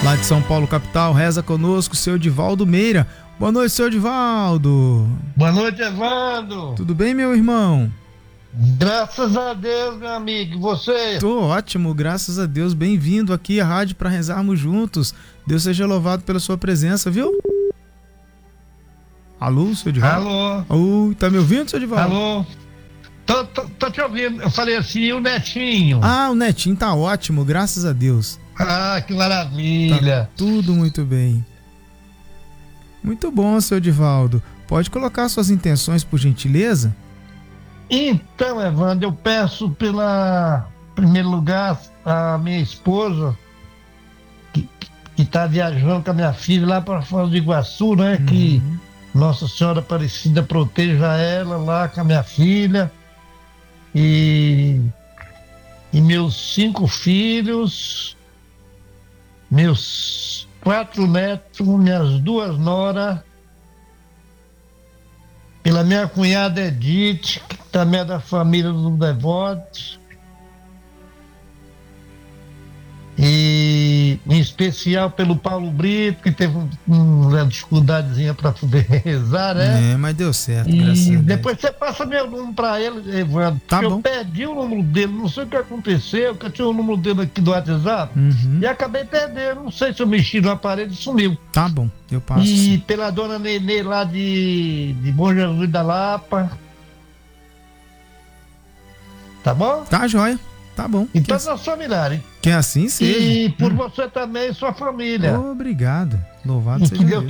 lá de São Paulo, capital. Reza conosco, seu Divaldo Meira. Boa noite, seu Divaldo. Boa noite, Evandro. Tudo bem, meu irmão? Graças a Deus, meu amigo. E você? Tô ótimo, graças a Deus. Bem-vindo aqui à rádio para rezarmos juntos. Deus seja louvado pela sua presença, viu? Alô, seu Divaldo? Alô? Tá me ouvindo, seu Divaldo? Alô? Tô te ouvindo. Eu falei assim, e o Netinho? O Netinho tá ótimo, graças a Deus. Que maravilha. Tá tudo muito bem. Muito bom, seu Divaldo. Pode colocar suas intenções, por gentileza? Então, Evandro, eu peço em primeiro lugar, a minha esposa, que tá viajando com a minha filha lá para Foz do Iguaçu, né? Que Nossa Senhora Aparecida proteja ela lá com a minha filha. E meus 5 filhos, meus 4 netos, minhas 2 noras, pela minha cunhada Edith, que também é da família do Devoto, e em especial pelo Paulo Brito, que teve uma dificuldadezinha para poder rezar, né? Mas deu certo, graças a Deus. Depois você passa meu número para ele, Evandro. Tá bom. Eu perdi o número dele, não sei o que aconteceu, que eu tinha o número dele aqui do WhatsApp e acabei perdendo. Não sei se eu mexi no aparelho e sumiu. Tá bom, eu passo. E pela dona Nenê lá de Bom Jesus da Lapa. Tá bom? Tá joia, tá bom. E todos os familiares. Que assim seja. E por você também e sua família. Obrigado. Louvado E seja que Deus Deus.